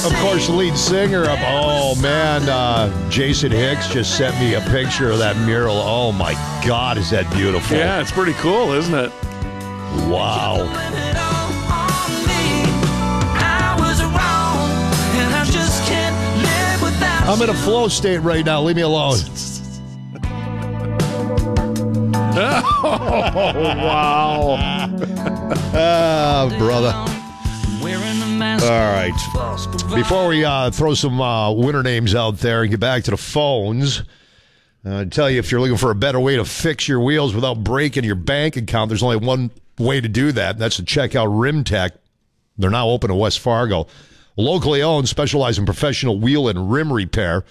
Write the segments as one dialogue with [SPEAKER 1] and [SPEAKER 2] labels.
[SPEAKER 1] Of course, the lead singer of, Jason Hicks just sent me a picture of that mural. Oh, my God, is that beautiful.
[SPEAKER 2] Yeah, it's pretty cool, isn't it?
[SPEAKER 1] Wow. I'm in a flow state right now. Leave me alone.
[SPEAKER 2] Oh, wow.
[SPEAKER 1] Brother. All right. Before we throw some winner names out there and get back to the phones, I tell you, if you're looking for a better way to fix your wheels without breaking your bank account, there's only one way to do that. And that's to check out RimTech. They're now open in West Fargo. Locally owned, specialize in professional wheel and rim repair.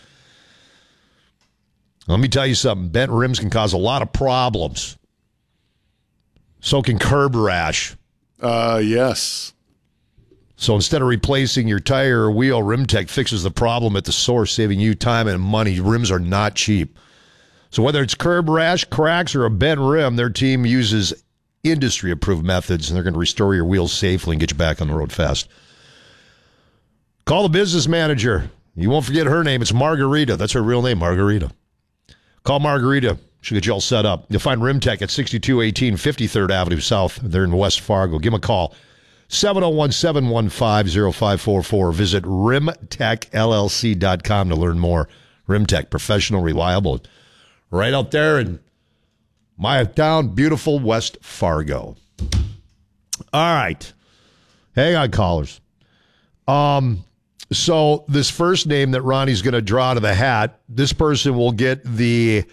[SPEAKER 1] Let me tell you something. Bent rims can cause a lot of problems. So can curb rash.
[SPEAKER 2] Yes.
[SPEAKER 1] So instead of replacing your tire or wheel, RimTech fixes the problem at the source, saving you time and money. Rims are not cheap. So whether it's curb rash, cracks, or a bent rim, their team uses industry-approved methods, and they're going to restore your wheels safely and get you back on the road fast. Call the business manager. You won't forget her name. It's Margarita. That's her real name, Margarita. Call Margarita. She'll get you all set up. You'll find RimTech at 6218 53rd Avenue South. They're in West Fargo. Give them a call. 701-715-0544. Visit rimtechllc.com to learn more. RimTech, professional, reliable. Right out there in my town, beautiful West Fargo. All right. Hang on, callers. So this first name that Ronnie's going to draw out of the hat, this person will get the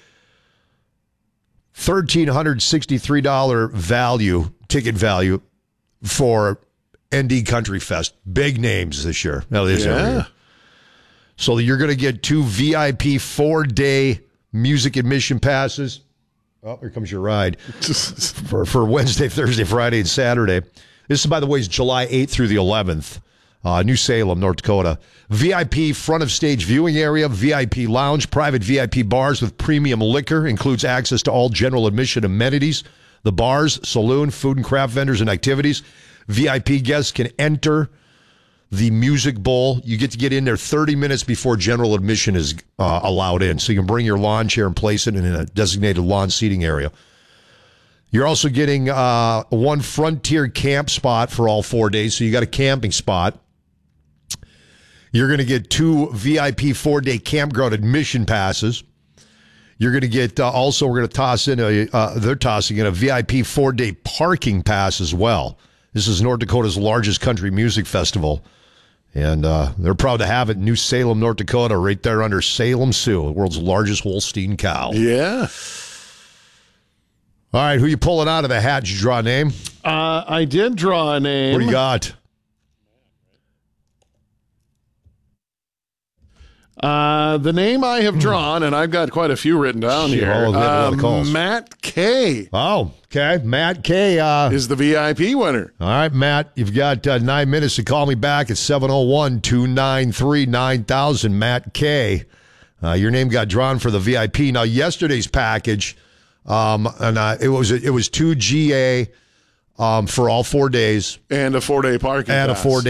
[SPEAKER 1] $1,363 ticket value for ND Country Fest. Big names this year. Now, this every year. So you're going to get 2 VIP 4-day music admission passes. Oh, here comes your ride for Wednesday, Thursday, Friday, and Saturday. This, by the way, is July 8th through the 11th. New Salem, North Dakota. VIP front of stage viewing area, VIP lounge, private VIP bars with premium liquor, includes access to all general admission amenities, the bars, saloon, food and craft vendors, and activities. VIP guests can enter the music bowl. You get to get in there 30 minutes before general admission is allowed in. So you can bring your lawn chair and place it in a designated lawn seating area. You're also getting one Frontier camp spot for all 4 days. So you got a camping spot. You're going to get 2 VIP 4-day campground admission passes. You're going to get also, we're going to toss in they're tossing in a VIP 4-day parking pass as well. This is North Dakota's largest country music festival. And they're proud to have it in New Salem, North Dakota, right there under Salem Sioux, the world's largest Holstein cow.
[SPEAKER 2] Yeah.
[SPEAKER 1] All right, who you pulling out of the hat? Did you draw a name?
[SPEAKER 2] I did draw a name.
[SPEAKER 1] What do you got?
[SPEAKER 2] The name I have drawn, and I've got quite a few written down here. Matt K.
[SPEAKER 1] Oh, okay. Matt K.
[SPEAKER 2] Is the VIP winner.
[SPEAKER 1] All right, Matt, you've got 9 minutes to call me back at 701-293-9000. Matt K. Your name got drawn for the VIP. Now, yesterday's package, it was 2 GA for all 4 days.
[SPEAKER 2] And a 4-day parking
[SPEAKER 1] and
[SPEAKER 2] pass.
[SPEAKER 1] A 4-day